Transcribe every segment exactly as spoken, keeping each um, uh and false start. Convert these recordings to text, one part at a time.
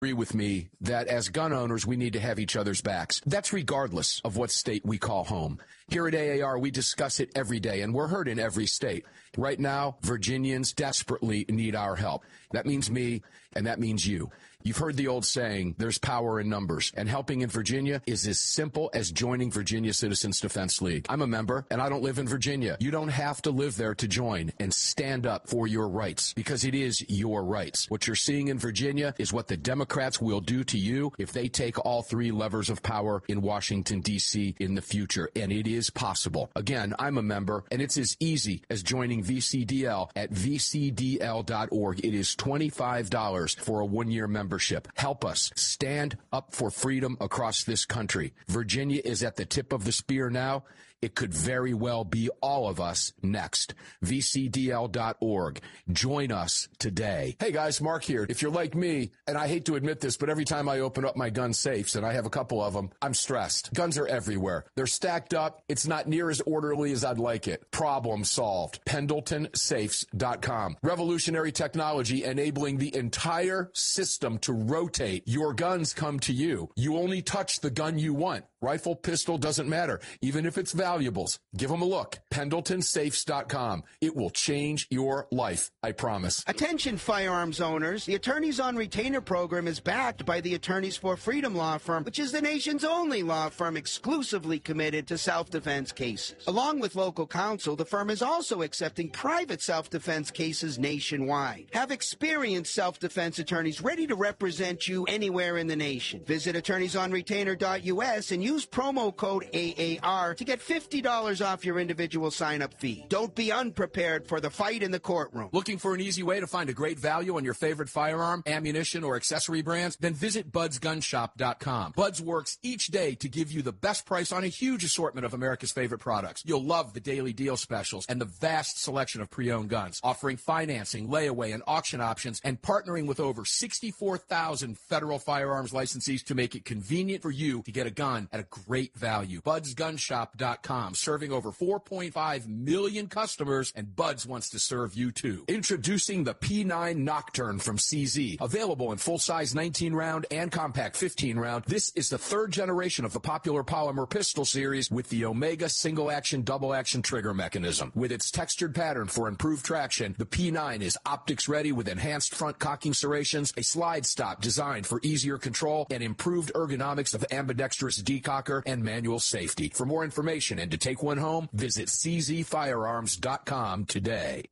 agree with me that as gun owners, we need to have each other's backs. That's regardless of what state we call home. Here at A A R, we discuss it every day, and we're heard in every state. Right now, Virginians desperately need our help. That means me, and that means you. You've heard the old saying, there's power in numbers, and helping in Virginia is as simple as joining Virginia Citizens Defense League. I'm a member, and I don't live in Virginia. You don't have to live there to join and stand up for your rights, because it is your rights. What you're seeing in Virginia is what the Democrats will do to you if they take all three levers of power in Washington, D C in the future, and it is possible. Again, I'm a member, and it's as easy as joining V C D L at v c d l dot org. It is twenty-five dollars for a one-year membership. Help us stand up for freedom across this country. Virginia is at the tip of the spear now. It could very well be all of us next. v c d l dot org. Join us today. Hey guys, Mark here. If you're like me, and I hate to admit this, but every time I open up my gun safes, and I have a couple of them, I'm stressed. Guns are everywhere. They're stacked up. It's not near as orderly as I'd like it. Problem solved. Pendleton Safes dot com. Revolutionary technology enabling the entire system to rotate. Your guns come to you. You only touch the gun you want. Rifle, pistol, doesn't matter. Even if it's valuables, give them a look. Pendleton Safes dot com. It will change your life, I promise. Attention firearms owners. The Attorneys on Retainer program is backed by the Attorneys for Freedom law firm, which is the nation's only law firm exclusively committed to self-defense cases. Along with local counsel, the firm is also accepting private self-defense cases nationwide. Have experienced self-defense attorneys ready to represent you anywhere in the nation. Visit attorneys on retainer dot u s and use promo code A A R to get fifty dollars off your individual sign-up fee. Don't be unprepared for the fight in the courtroom. Looking for an easy way to find a great value on your favorite firearm, ammunition, or accessory brands? Then visit buds gun shop dot com. Buds works each day to give you the best price on a huge assortment of America's favorite products. You'll love the daily deal specials and the vast selection of pre-owned guns, offering financing, layaway, and auction options, and partnering with over sixty-four thousand federal firearms licensees to make it convenient for you to get a gun at a great value. buds gun shop dot com, serving over four point five million customers, and Buds wants to serve you too. Introducing the P nine Nocturne from C Z. Available in full-size nineteen round and compact fifteen round, this is the third generation of the popular polymer pistol series with the Omega single-action, double-action trigger mechanism. With its textured pattern for improved traction, the P nine is optics-ready with enhanced front cocking serrations, a slide stop designed for easier control, and improved ergonomics of ambidextrous decocker and manual safety. For more information and to take one home, visit c z firearms dot com today.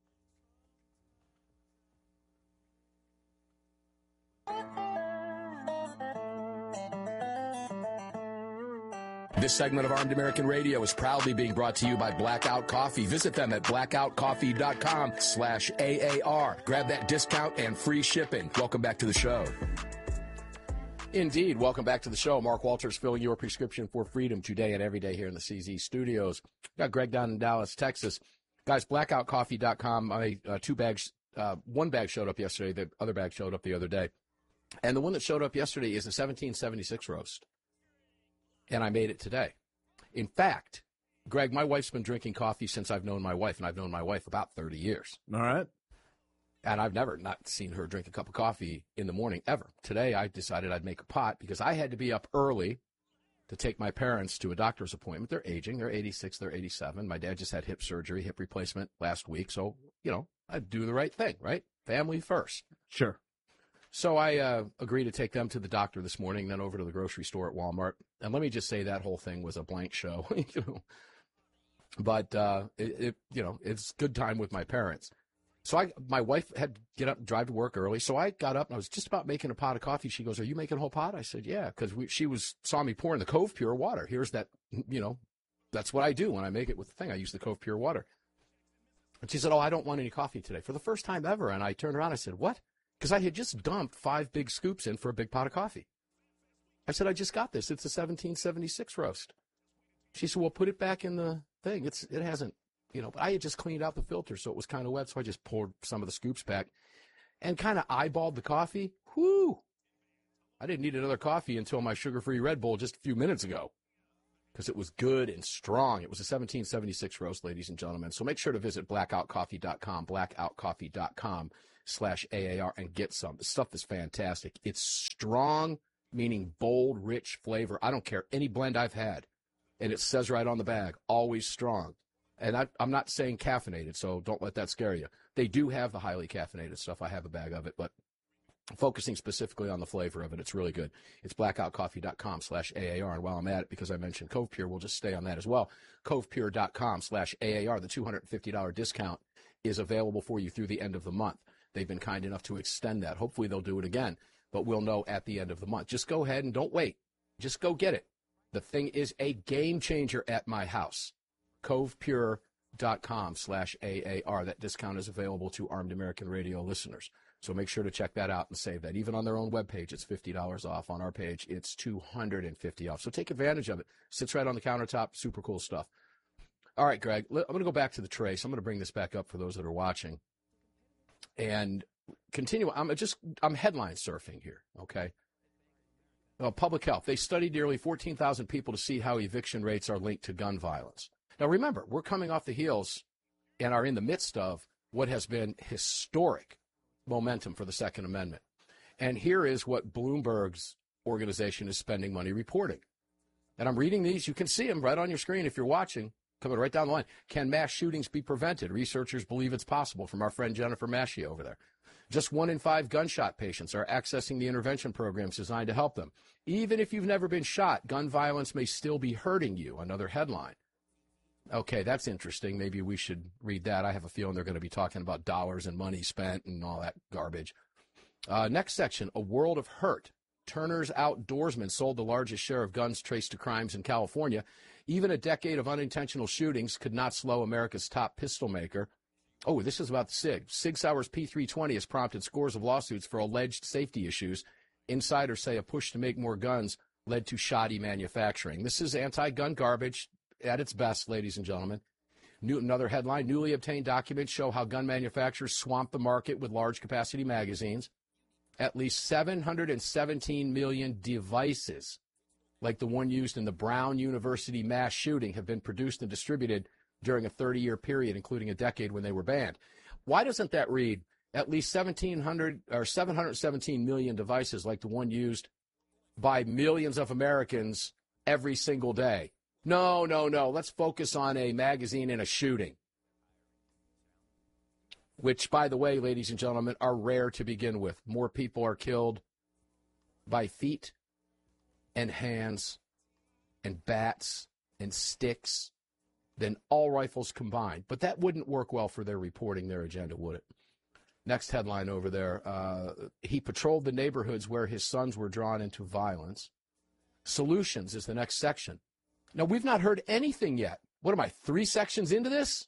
This segment of Armed American Radio is proudly being brought to you by Blackout Coffee. Visit them at blackout coffee dot com slash A A R. Grab that discount and free shipping. Welcome back to the show. Indeed. Welcome back to the show. Mark Walters filling your prescription for freedom today and every day here in the C Z studios. Got Greg down in Dallas, Texas. Guys, blackout coffee dot com. My uh, two bags, uh, one bag showed up yesterday. The other bag showed up the other day. And the one that showed up yesterday is a seventeen seventy-six roast. And I made it today. In fact, Greg, my wife's been drinking coffee since I've known my wife, and I've known my wife about thirty years. All right. And I've never not seen her drink a cup of coffee in the morning, ever. Today, I decided I'd make a pot because I had to be up early to take my parents to a doctor's appointment. They're aging. They're eighty-six. They're eighty-seven. My dad just had hip surgery, hip replacement last week. So, you know, I'd do the right thing, right? Family first. Sure. So I uh, agreed to take them to the doctor this morning, then over to the grocery store at Walmart. And let me just say that whole thing was a blank show, you know. But, uh, it, it, you know, it's good time with my parents. So I, my wife had to get up and drive to work early. So I got up and I was just about making a pot of coffee. She goes, "Are you making a whole pot?" I said, "Yeah," because she was saw me pouring the Cove Pure water. Here's that, you know, that's what I do when I make it with the thing. I use the Cove Pure water. And she said, "Oh, I don't want any coffee today," for the first time ever. And I turned around. I said, "What?" Because I had just dumped five big scoops in for a big pot of coffee. I said, "I just got this. It's a seventeen seventy-six roast." She said, "Well, put it back in the thing. It's it hasn't, you know." But I had just cleaned out the filter, so it was kind of wet. So I just poured some of the scoops back and kind of eyeballed the coffee. Whoo! I didn't need another coffee until my sugar-free Red Bull just a few minutes ago, because it was good and strong. It was a seventeen seventy-six roast, ladies and gentlemen. So make sure to visit blackout coffee dot com, blackout coffee dot com. slash A A R and get some. The stuff is fantastic. It's strong, meaning bold, rich flavor. I don't care any blend I've had. And it says right on the bag, always strong. And I, I'm not saying caffeinated, so don't let that scare you. They do have the highly caffeinated stuff. I have a bag of it, but focusing specifically on the flavor of it, it's really good. It's blackoutcoffee.com slash AAR. And while I'm at it, because I mentioned Cove Pure, we'll just stay on that as well. covepure.com slash AAR. The two hundred fifty dollars discount is available for you through the end of the month. They've been kind enough to extend that. Hopefully they'll do it again, but we'll know at the end of the month. Just go ahead and don't wait. Just go get it. The thing is a game changer at my house. covepure.com slash AAR. That discount is available to Armed American Radio listeners. So make sure to check that out and save that. Even on their own webpage, it's fifty dollars off. On our page, it's two hundred fifty dollars off. So take advantage of it. Sits right on the countertop. Super cool stuff. All right, Greg, I'm going to go back to the trace. I'm going to bring this back up for those that are watching and continue. I'm just, I'm headline surfing here, okay? Well, public health. They studied nearly fourteen thousand people to see how eviction rates are linked to gun violence. Now, remember, we're coming off the heels and are in the midst of what has been historic momentum for the Second Amendment. And here is what Bloomberg's organization is spending money reporting. And I'm reading these. You can see them right on your screen if you're watching. Coming right down the line. Can mass shootings be prevented? Researchers believe it's possible, from our friend Jennifer Mascia over there. Just one in five gunshot patients are accessing the intervention programs designed to help them. Even if you've never been shot, gun violence may still be hurting you. Another headline. Okay, that's interesting. Maybe we should read that. I have a feeling they're going to be talking about dollars and money spent and all that garbage. Uh, next section, a world of hurt. Turner's Outdoorsman sold the largest share of guns traced to crimes in California. Even a decade of unintentional shootings could not slow America's top pistol maker. Oh, this is about the SIG. Sig Sauer's P three twenty has prompted scores of lawsuits for alleged safety issues. Insiders say a push to make more guns led to shoddy manufacturing. This is anti-gun garbage at its best, ladies and gentlemen. New, another headline, newly obtained documents show how gun manufacturers swamp the market with large-capacity magazines. At least seven hundred seventeen million devices, like the one used in the Brown University mass shooting, have been produced and distributed during a thirty-year period, including a decade when they were banned. Why doesn't that read at least seventeen hundred or seven hundred seventeen million devices like the one used by millions of Americans every single day? No, no, no. Let's focus on a magazine in a shooting, which, by the way, ladies and gentlemen, are rare to begin with. More people are killed by feet and hands and bats and sticks than all rifles combined. But that wouldn't work well for their reporting, their agenda, would it? Next headline over there. Uh, he patrolled the neighborhoods where his sons were drawn into violence. Solutions is the next section. Now, we've not heard anything yet. What am I, three sections into this?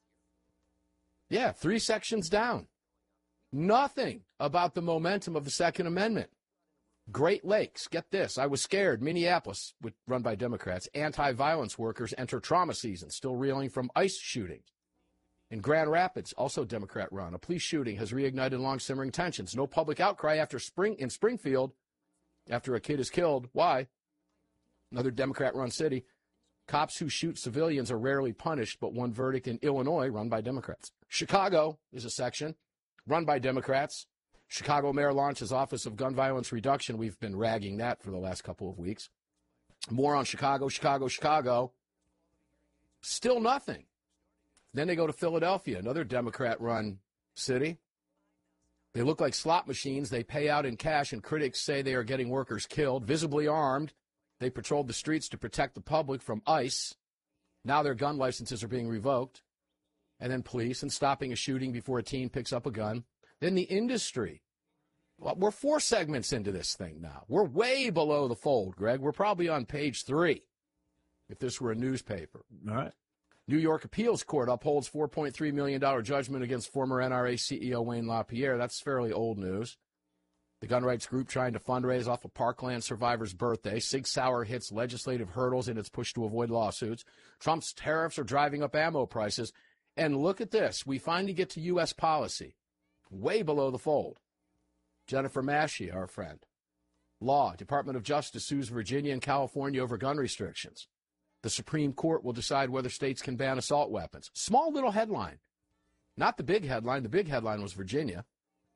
Yeah, three sections down. Nothing about the momentum of the Second Amendment. Great Lakes, get this. I was scared. Minneapolis, run by Democrats, anti-violence workers enter trauma season, still reeling from ICE shootings. In Grand Rapids, also Democrat run, a police shooting has reignited long-simmering tensions. No public outcry after spring in Springfield after a kid is killed. Why? Another Democrat-run city. Cops who shoot civilians are rarely punished, but one verdict in Illinois, run by Democrats. Chicago is a section run by Democrats. Chicago mayor launches Office of Gun Violence Reduction. We've been ragging that for the last couple of weeks. More on Chicago, Chicago, Chicago. Still nothing. Then they go to Philadelphia, another Democrat-run city. They look like slot machines. They pay out in cash, and critics say they are getting workers killed, visibly armed. They patrolled the streets to protect the public from ICE. Now their gun licenses are being revoked. And then police, and stopping a shooting before a teen picks up a gun. Then the industry. Well, we're four segments into this thing now. We're way below the fold, Greg. We're probably on page three if this were a newspaper. All right. New York Appeals Court upholds four point three million dollars judgment against former N R A C E O Wayne LaPierre. That's fairly old news. The gun rights group trying to fundraise off a Parkland survivor's birthday. Sig Sauer hits legislative hurdles in its push to avoid lawsuits. Trump's tariffs are driving up ammo prices. And look at this. We finally get to U S policy. Way below the fold. Jennifer Mascia, our friend. Law. Department of Justice sues Virginia and California over gun restrictions. The Supreme Court will decide whether states can ban assault weapons. Small little headline. Not the big headline. The big headline was Virginia.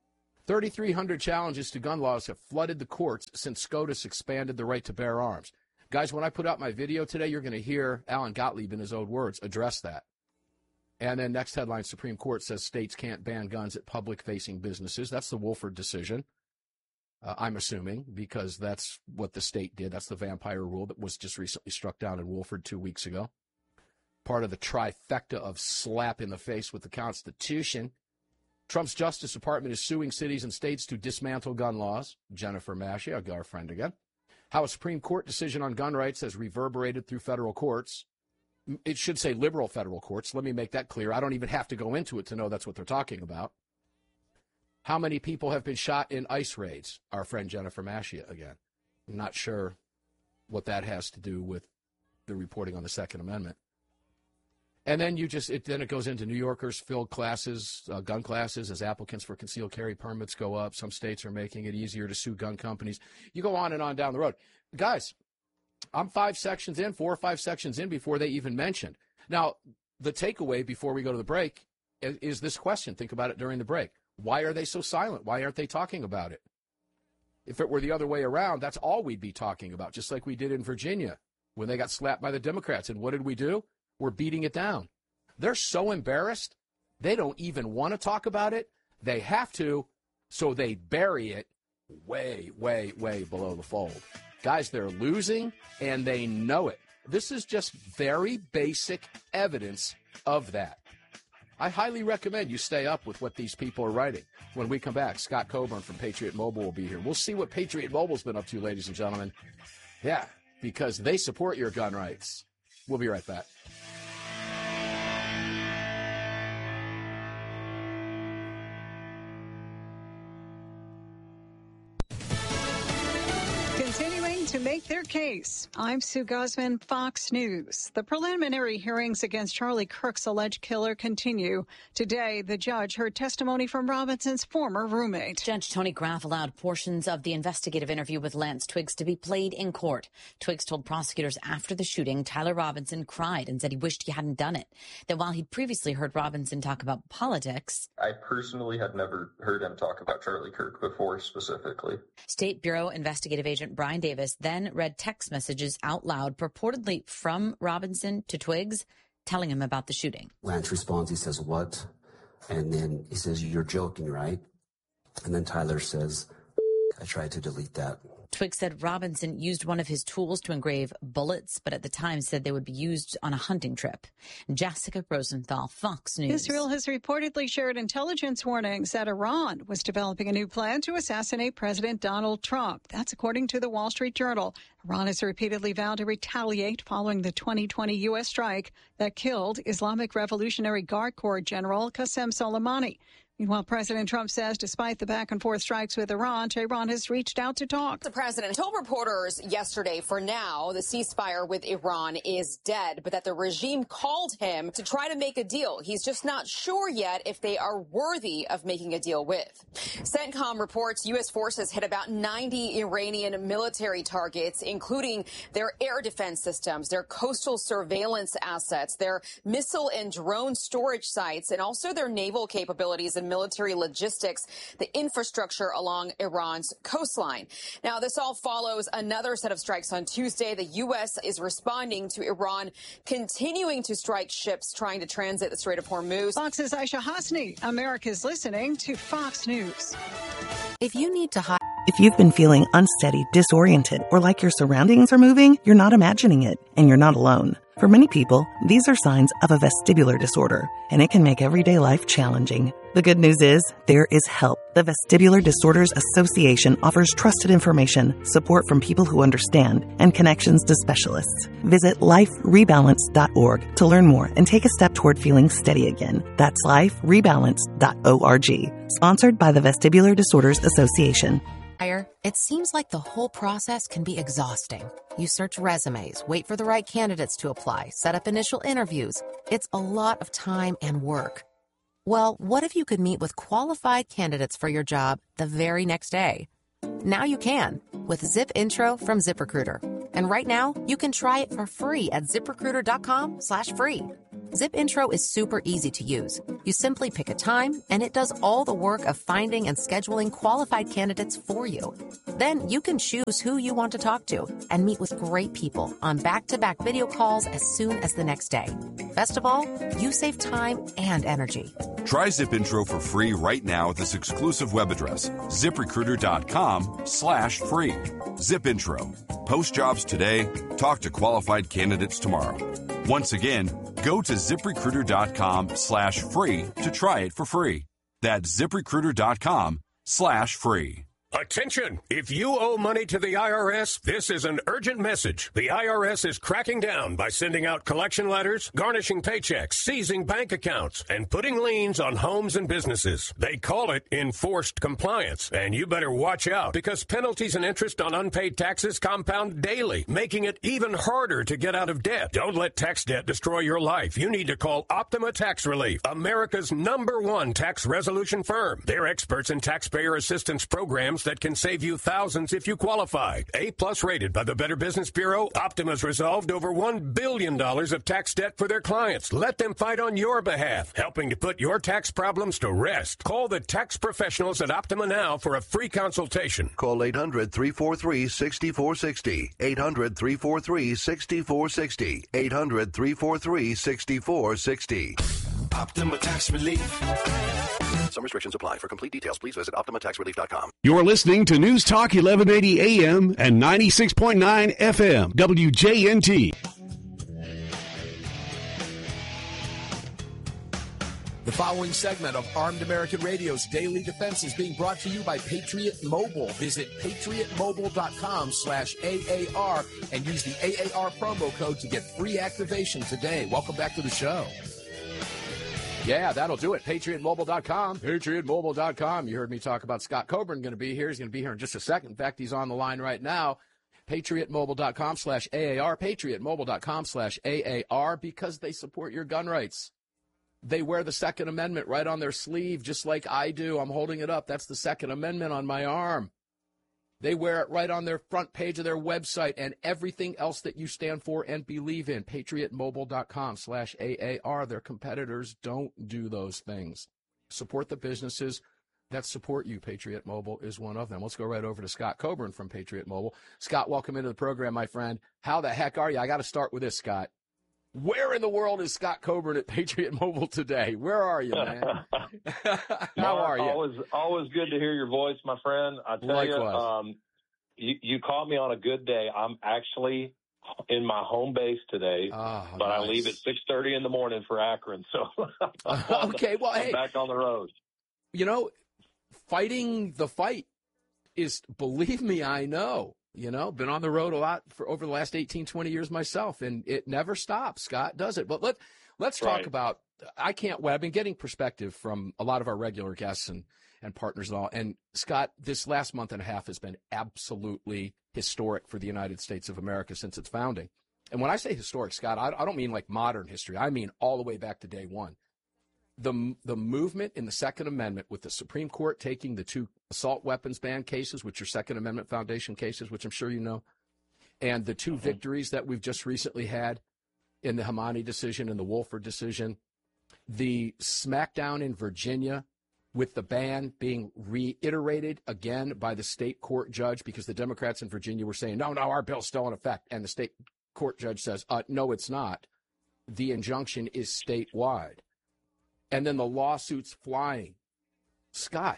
thirty-three hundred challenges to gun laws have flooded the courts since SCOTUS expanded the right to bear arms. Guys, when I put out my video today, you're going to hear Alan Gottlieb, in his own words, address that. And then next headline, Supreme Court says states can't ban guns at public-facing businesses. That's the Wolford decision, uh, I'm assuming, because that's what the state did. That's the vampire rule that was just recently struck down in Wolford two weeks ago. Part of the trifecta of slap in the face with the Constitution. Trump's Justice Department is suing cities and states to dismantle gun laws. Jennifer Masci, our friend again. How a Supreme Court decision on gun rights has reverberated through federal courts. It should say liberal federal courts. Let me make that clear. I don't even have to go into it to know that's what they're talking about. How many people have been shot in ICE raids? Our friend Jennifer Masci again. I'm not sure what that has to do with the reporting on the Second Amendment. And then you just it, then it goes into New Yorkers fill classes, uh, gun classes, as applicants for concealed carry permits go up. Some states are making it easier to sue gun companies. You go on and on down the road. Guys, I'm five sections in, four or five sections in before they even mentioned. Now, the takeaway before we go to the break is, is this question. Think about it during the break. Why are they so silent? Why aren't they talking about it? If it were the other way around, that's all we'd be talking about, just like we did in Virginia when they got slapped by the Democrats. And what did we do? We're beating it down. They're so embarrassed, they don't even want to talk about it. They have to, so they bury it way, way, way below the fold. Guys, they're losing, and they know it. This is just very basic evidence of that. I highly recommend you stay up with what these people are writing. When we come back, Scott Coburn from Patriot Mobile will be here. We'll see what Patriot Mobile's been up to, ladies and gentlemen. Yeah, because they support your gun rights. We'll be right back. To make their case, I'm Sue Guzman, Fox News. The preliminary hearings against Charlie Kirk's alleged killer continue. Today, the judge heard testimony from Robinson's former roommate. Judge Tony Graff allowed portions of the investigative interview with Lance Twiggs to be played in court. Twiggs told prosecutors after the shooting, Tyler Robinson cried and said he wished he hadn't done it. That while he'd previously heard Robinson talk about politics, I personally had never heard him talk about Charlie Kirk before specifically. State Bureau investigative agent Brian Davis then read text messages out loud, purportedly from Robinson to Twiggs, telling him about the shooting. Lance responds, he says, "What?" And then he says, "You're joking, right?" And then Tyler says, "I tried to delete that." Twiggs said Robinson used one of his tools to engrave bullets, but at the time said they would be used on a hunting trip. Jessica Rosenthal, Fox News. Israel has reportedly shared intelligence warnings that Iran was developing a new plan to assassinate President Donald Trump. That's according to the Wall Street Journal. Iran has repeatedly vowed to retaliate following the twenty twenty U S strike that killed Islamic Revolutionary Guard Corps General Qasem Soleimani. Meanwhile, President Trump says despite the back-and-forth strikes with Iran, Tehran has reached out to talk. The president told reporters yesterday, for now, the ceasefire with Iran is dead, but that the regime called him to try to make a deal. He's just not sure yet if they are worthy of making a deal with. CENTCOM reports U S forces hit about ninety Iranian military targets, including their air defense systems, their coastal surveillance assets, their missile and drone storage sites, and also their naval capabilities and military logistics, the infrastructure along Iran's coastline. Now, this all follows another set of strikes on Tuesday. The U S is responding to Iran continuing to strike ships trying to transit the Strait of Hormuz. Fox's Aisha Hasni. America's listening to Fox News. If you need to hide, if you've been feeling unsteady, disoriented, or like your surroundings are moving, you're not imagining it, and you're not alone. For many people, these are signs of a vestibular disorder, and it can make everyday life challenging. The good news is, there is help. The Vestibular Disorders Association offers trusted information, support from people who understand, and connections to specialists. Visit life rebalance dot org to learn more and take a step toward feeling steady again. That's life rebalance dot org. Sponsored by the Vestibular Disorders Association. It seems like the whole process can be exhausting. You search resumes, wait for the right candidates to apply, set up initial interviews. It's a lot of time and work. Well, what if you could meet with qualified candidates for your job the very next day? Now you can with Zip Intro from ZipRecruiter. And right now, you can try it for free at ZipRecruiter dot com slash free. ZipIntro is super easy to use. You simply pick a time, and it does all the work of finding and scheduling qualified candidates for you. Then you can choose who you want to talk to and meet with great people on back-to-back video calls as soon as the next day. Best of all, you save time and energy. Try ZipIntro for free right now at this exclusive web address, ZipRecruiter.com slash free. ZipIntro. Post jobs today. Talk to qualified candidates tomorrow. Once again, go to ZipRecruiter.com slash free to try it for free. That's ZipRecruiter.com slash free. Attention! If you owe money to the I R S, this is an urgent message. The I R S is cracking down by sending out collection letters, garnishing paychecks, seizing bank accounts, and putting liens on homes and businesses. They call it enforced compliance, and you better watch out because penalties and interest on unpaid taxes compound daily, making it even harder to get out of debt. Don't let tax debt destroy your life. You need to call Optima Tax Relief, America's number one tax resolution firm. They're experts in taxpayer assistance programs that can save you thousands if you qualify. A-plus rated by the Better Business Bureau, Optima's resolved over one billion dollars of tax debt for their clients. Let them fight on your behalf, helping to put your tax problems to rest. Call the tax professionals at Optima now for a free consultation. Call eight hundred, three four three, six four six zero. eight hundred, three four three, six four six zero. eight hundred, three four three, six four six zero. Optima Tax Relief. Some restrictions apply. For complete details, please visit Optima Tax Relief dot com. You're listening to News Talk eleven eighty A M and ninety-six point nine F M, W J N T. The following segment of Armed American Radio's Daily Defense is being brought to you by Patriot Mobile. Visit patriotmobile.com slash AAR and use the A A R promo code to get free activation today. Welcome back to the show. Yeah, that'll do it. patriot mobile dot com. patriot mobile dot com. You heard me talk about Scott Coburn going to be here. He's going to be here in just a second. In fact, he's on the line right now. patriotmobile.com slash AAR. patriotmobile.com slash AAR because they support your gun rights. They wear the Second Amendment right on their sleeve, just like I do. I'm holding it up. That's the Second Amendment on my arm. They wear it right on their front page of their website and everything else that you stand for and believe in. patriotmobile.com slash AAR. Their competitors don't do those things. Support the businesses that support you. Patriot Mobile is one of them. Let's go right over to Scott Coburn from Patriot Mobile. Scott, welcome into the program, my friend. How the heck are you? I got to start with this, Scott. Where in the world is Scott Coburn at Patriot Mobile today? Where are you, man? How are you? Always, always good to hear your voice, my friend. I tell Likewise. you, um, you, you caught me on a good day. I'm actually in my home base today, oh, but nice. I leave at six thirty in the morning for Akron. So okay, well, I'm hey, back on the road. You know, fighting the fight is, believe me, I know. You know, been on the road a lot for over the last eighteen, twenty years myself, and it never stops, Scott, does it? But let, let's talk right. about, I can't, well, I've been getting perspective from a lot of our regular guests and, and partners and all. And, Scott, this last month and a half has been absolutely historic for the United States of America since its founding. And when I say historic, Scott, I, I don't mean like modern history. I mean all the way back to day one. The the movement in the Second Amendment with the Supreme Court taking the two assault weapons ban cases, which are Second Amendment Foundation cases, which I'm sure you know, and the two mm-hmm. victories that we've just recently had in the Hamani decision and the Wolford decision, the smackdown in Virginia with the ban being reiterated again by the state court judge because the Democrats in Virginia were saying, no, no, our bill's still in effect. And the state court judge says, uh, no, it's not. The injunction is statewide. And then the lawsuits flying. Scott,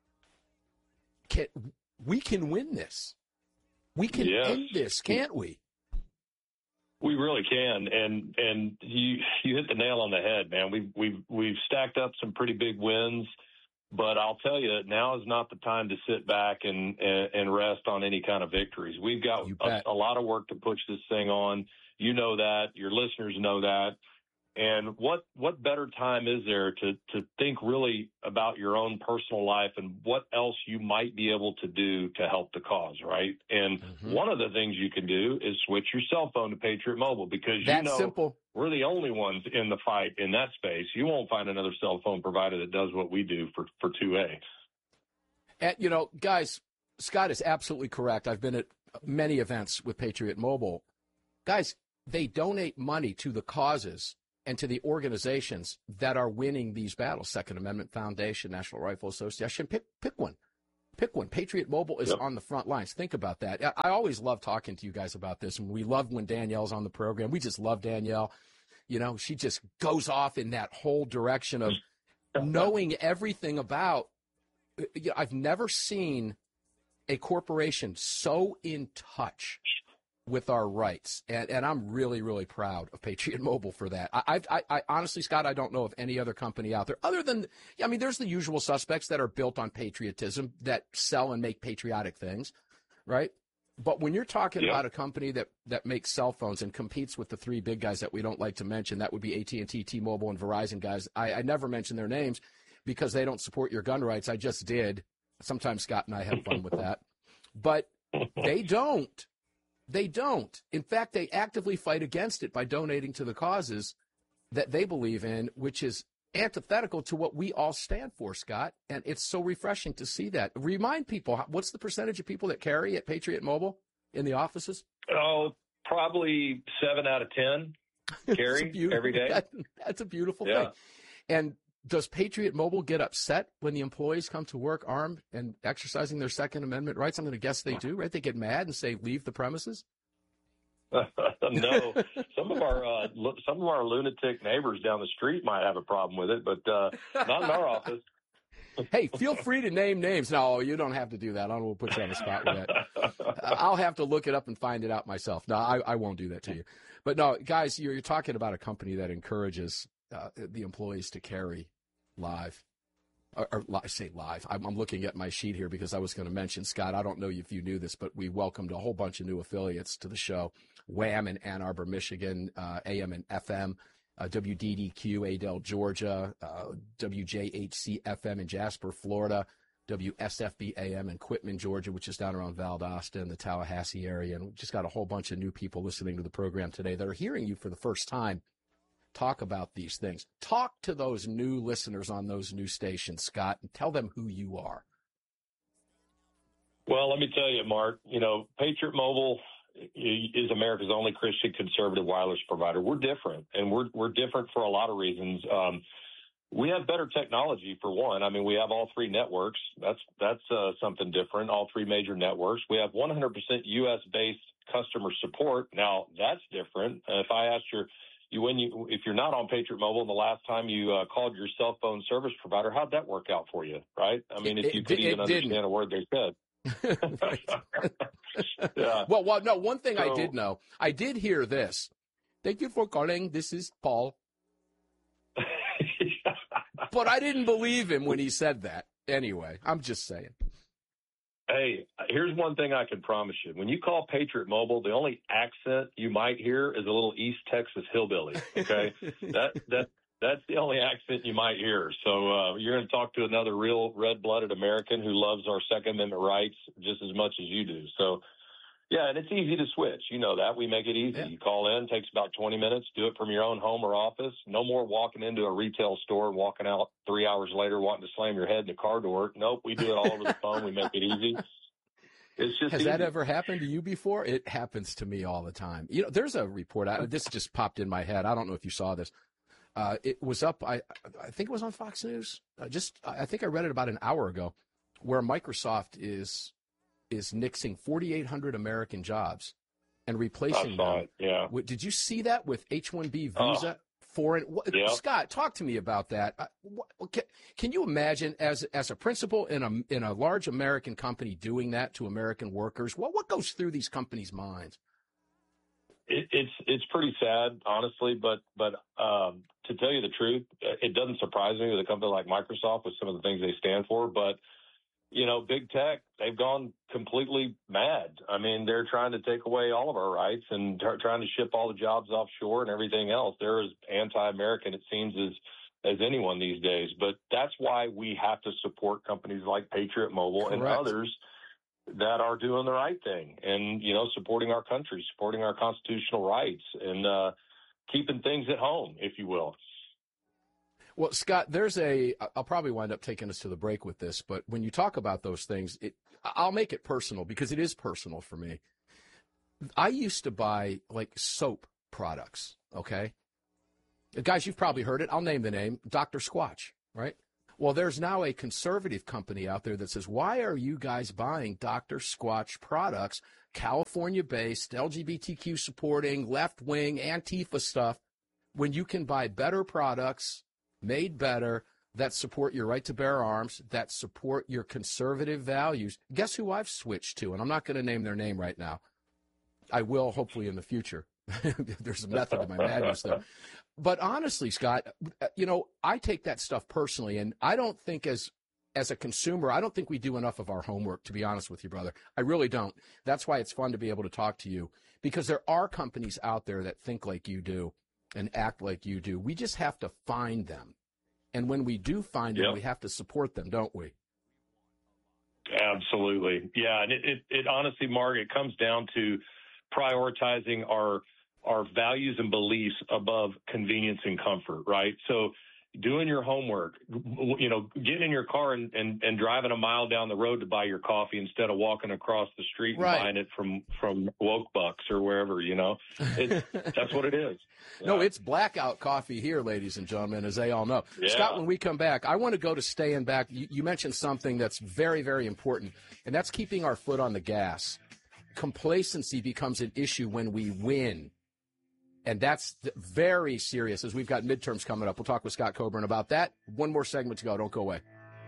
can, we can win this. We can yes. end this, can't we? We really can, and and you you hit the nail on the head, man. We've we've we've stacked up some pretty big wins, but I'll tell you, now is not the time to sit back and and, and rest on any kind of victories. We've got a, a lot of work to push this thing on. You know that. Your listeners know that. And what what better time is there to to think really about your own personal life and what else you might be able to do to help the cause, right? And mm-hmm. one of the things you can do is switch your cell phone to Patriot Mobile because you That's know simple. We're the only ones in the fight in that space. You won't find another cell phone provider that does what we do for, for two A. And, you know, guys, Scott is absolutely correct. I've been at many events with Patriot Mobile. Guys, they donate money to the causes and to the organizations that are winning these battles, Second Amendment Foundation, National Rifle Association, pick pick one. Pick one. Patriot Mobile is yep. on the front lines. Think about that. I, I always love talking to you guys about this, and we love when Danielle's on the program. We just love Danielle. You know, she just goes off in that whole direction of knowing everything about. You know, I've never seen a corporation so in touch with our rights, and, and I'm really, really proud of Patriot Mobile for that. I, I, I honestly, Scott, I don't know of any other company out there other than, I mean, there's the usual suspects that are built on patriotism that sell and make patriotic things, right? But when you're talking yeah. about a company that, that makes cell phones and competes with the three big guys that we don't like to mention, that would be A T and T, T-Mobile, and Verizon guys. I, I never mention their names because they don't support your gun rights. I just did. Sometimes Scott and I have fun with that. But they don't. They don't. In fact, they actively fight against it by donating to the causes that they believe in, which is antithetical to what we all stand for, Scott. And it's so refreshing to see that. Remind people, what's the percentage of people that carry at Patriot Mobile in the offices? Oh, probably seven out of ten carry every day. That, that's a beautiful yeah. thing. And does Patriot Mobile get upset when the employees come to work armed and exercising their Second Amendment rights? I'm going to guess they do, right? They get mad and say, leave the premises? No. Some of our uh, some of our lunatic neighbors down the street might have a problem with it, but uh, not in our office. Hey, feel free to name names. No, you don't have to do that. I don't want to put you on the spot with that. I'll have to look it up and find it out myself. No, I, I won't do that to you. But no, guys, you're, you're talking about a company that encourages uh, the employees to carry live. Or, or I say live. I'm, I'm looking at my sheet here because I was going to mention, Scott, I don't know if you knew this, but we welcomed a whole bunch of new affiliates to the show. Wham in Ann Arbor, Michigan, uh, A M and F M, uh, W D D Q, Adel, Georgia, uh, W J H C F M in Jasper, Florida, W S F B A M in Quitman, Georgia, which is down around Valdosta in the Tallahassee area. And we just got a whole bunch of new people listening to the program today that are hearing you for the first time talk about these things. Talk to those new listeners on those new stations, Scott, and tell them who you are. Well, let me tell you, Mark, you know, Patriot Mobile is America's only Christian conservative wireless provider. We're different, and we're we're different for a lot of reasons. Um, we have better technology, for one. I mean, we have all three networks. That's that's uh, something different, all three major networks. We have one hundred percent U S-based customer support. Now, that's different. Uh, if I asked your You, when you, if you're not on Patriot Mobile, the last time you uh, called your cell phone service provider, how'd that work out for you, right? I mean, if it, you could it, even it understand didn't. a word they said. yeah. Well, well, no, one thing so, I did know, I did hear this. Thank you for calling. This is Paul. But I didn't believe him when he said that. Anyway, I'm just saying. Hey, here's one thing I can promise you. When you call Patriot Mobile, the only accent you might hear is a little East Texas hillbilly, okay? that that That's the only accent you might hear. So uh, you're going to talk to another real red-blooded American who loves our Second Amendment rights just as much as you do. So, yeah, and it's easy to switch. You know that. We make it easy. Yeah. You call in, takes about twenty minutes, do it from your own home or office. No more walking into a retail store and walking out three hours later wanting to slam your head in the car door. Nope, we do it all over the phone. We make it easy. It's just Has easy. that ever happened to you before? It happens to me all the time. You know, there's a report out. This just popped in my head. I don't know if you saw this. Uh, it was up. I I think it was on Fox News. Uh, just I think I read it about an hour ago, where Microsoft is is nixing forty-eight hundred American jobs and replacing them. It, yeah. With, did you see that with H one B visa? Oh. Foreign. What, yeah. Scott, talk to me about that. Uh, what, can, can you imagine, as as a principal in a in a large American company, doing that to American workers? What what goes through these companies' minds? It, it's it's pretty sad, honestly. But but um, to tell you the truth, it doesn't surprise me with a company like Microsoft with some of the things they stand for. But you know, big tech, they've gone completely mad. I mean, they're trying to take away all of our rights and t- trying to ship all the jobs offshore and everything else. They're as anti-American, it seems, as as anyone these days. But that's why we have to support companies like Patriot Mobile Correct. and others that are doing the right thing and, you know, supporting our country, supporting our constitutional rights and uh, keeping things at home, if you will. Well, Scott, there's a, I'll probably wind up taking us to the break with this, but when you talk about those things, it, I'll make it personal because it is personal for me. I used to buy like soap products, okay? Guys, you've probably heard it. I'll name the name, Doctor Squatch, right? Well, there's now a conservative company out there that says, why are you guys buying Doctor Squatch products, California-based, L G B T Q supporting, left-wing, Antifa stuff, when you can buy better products, made better, that support your right to bear arms, that support your conservative values? Guess who I've switched to? And I'm not going to name their name right now. I will, hopefully, in the future. There's a method to my madness, though. But honestly, Scott, you know, I take that stuff personally, and I don't think as as a consumer, I don't think we do enough of our homework, to be honest with you, brother. I really don't. That's why it's fun to be able to talk to you, because there are companies out there that think like you do and act like you do. We just have to find them. And when we do find them, yep. we have to support them, don't we? Absolutely. Yeah, and it, it, it honestly, Mark, it comes down to prioritizing our our values and beliefs above convenience and comfort, right? So doing your homework, you know, getting in your car and, and, and driving a mile down the road to buy your coffee instead of walking across the street and right. buying it from, from Woke Bucks or wherever, you know, it, that's what it is. No, it's blackout coffee here, ladies and gentlemen, as they all know. Yeah. Scott, when we come back, I want to go to staying back. You, you mentioned something that's very, very important, and that's keeping our foot on the gas. Complacency becomes an issue when we win. And that's very serious as we've got midterms coming up. We'll talk with Scott Coburn about that. One more segment to go. Don't go away.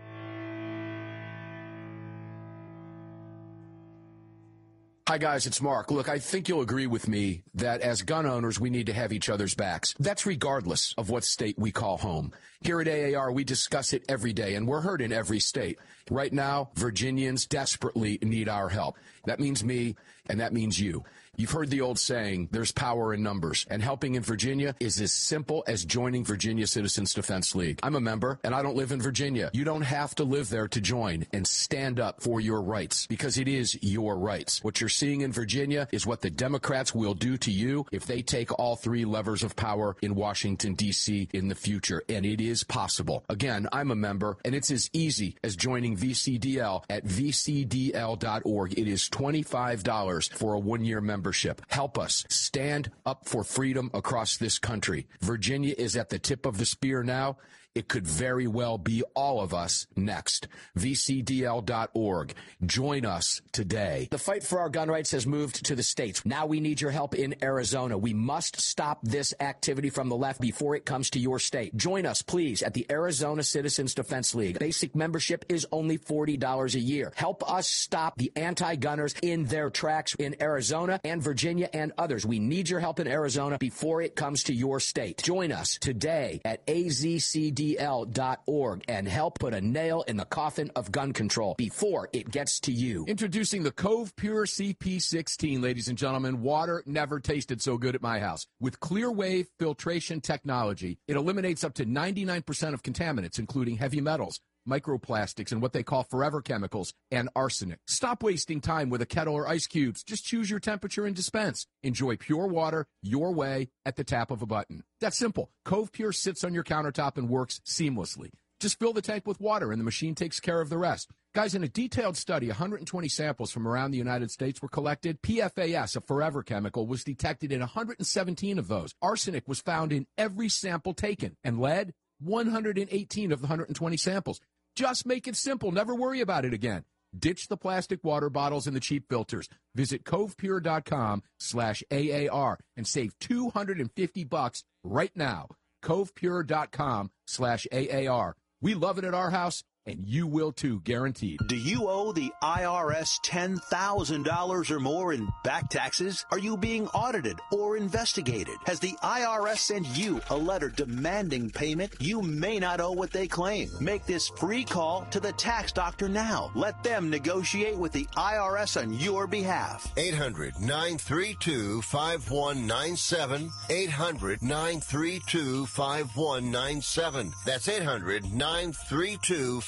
Hi, guys, it's Mark. Look, I think you'll agree with me that as gun owners, we need to have each other's backs. That's regardless of what state we call home. Here at A A R, we discuss it every day, and we're heard in every state. Right now, Virginians desperately need our help. That means me, and that means you. You've heard the old saying, there's power in numbers, and helping in Virginia is as simple as joining Virginia Citizens Defense League. I'm a member, and I don't live in Virginia. You don't have to live there to join and stand up for your rights, because it is your rights. What you're seeing in Virginia is what the Democrats will do to you if they take all three levers of power in Washington, D C in the future, and it is possible. Again, I'm a member, and it's as easy as joining V C D L at v c d l dot org. It is twenty-five dollars for a one-year membership. Help us stand up for freedom across this country. Virginia is at the tip of the spear now. It could very well be all of us next. v c d l dot org. Join us today. The fight for our gun rights has moved to the states. Now we need your help in Arizona. We must stop this activity from the left before it comes to your state. Join us, please, at the Arizona Citizens Defense League. Basic membership is only forty dollars a year. Help us stop the anti-gunners in their tracks in Arizona and Virginia and others. We need your help in Arizona before it comes to your state. Join us today at a z c d l dot org and help put a nail in the coffin of gun control before it gets to you. Introducing the Cove Pure C P sixteen, ladies and gentlemen. Water never tasted so good at my house. With clear wave filtration technology, it eliminates up to ninety-nine percent of contaminants, including heavy metals, microplastics, and what they call forever chemicals, and arsenic. Stop wasting time with a kettle or ice cubes. Just choose your temperature and dispense. Enjoy pure water your way at the tap of a button. That's simple. Cove Pure sits on your countertop and works seamlessly. Just fill the tank with water, and the machine takes care of the rest. Guys, in a detailed study, one hundred twenty samples from around the United States were collected. P F A S, a forever chemical, was detected in one hundred seventeen of those. Arsenic was found in every sample taken, and lead, one hundred eighteen of the one hundred twenty samples. Just make it simple. Never worry about it again. Ditch the plastic water bottles and the cheap filters. Visit covepure.com slash AAR and save two hundred fifty bucks right now. covepure.com slash AAR. We love it at our house, and you will too, guaranteed. Do you owe the I R S ten thousand dollars or more in back taxes? Are you being audited or investigated? Has the I R S sent you a letter demanding payment? You may not owe what they claim. Make this free call to the tax doctor now. Let them negotiate with the I R S on your behalf. eight hundred nine three two five one nine seven. eight hundred nine three two five one nine seven. That's eight hundred nine three two five one nine seven.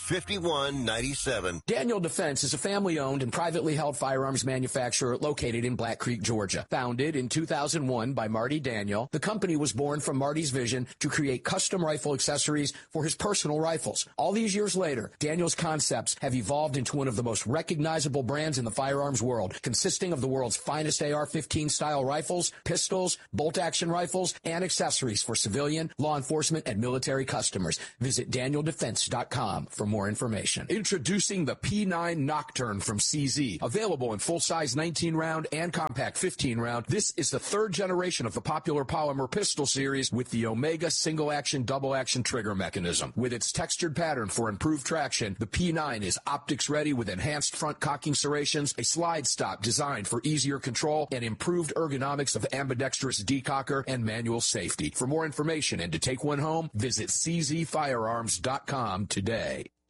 five one nine seven. Daniel Defense is a family-owned and privately held firearms manufacturer located in Black Creek, Georgia. Founded in two thousand one by Marty Daniel, the company was born from Marty's vision to create custom rifle accessories for his personal rifles. All these years later, Daniel's concepts have evolved into one of the most recognizable brands in the firearms world, consisting of the world's finest A R fifteen style rifles, pistols, bolt-action rifles, and accessories for civilian, law enforcement, and military customers. Visit daniel defense dot com for more information. Introducing the P nine Nocturne from C Z. Available in full-size nineteen round and compact fifteen round, this is the third generation of the popular polymer pistol series with the Omega single-action, double-action trigger mechanism. With its textured pattern for improved traction, the P nine is optics-ready with enhanced front cocking serrations, a slide stop designed for easier control, and improved ergonomics of ambidextrous decocker and manual safety. For more information and to take one home, visit c z firearms dot com today.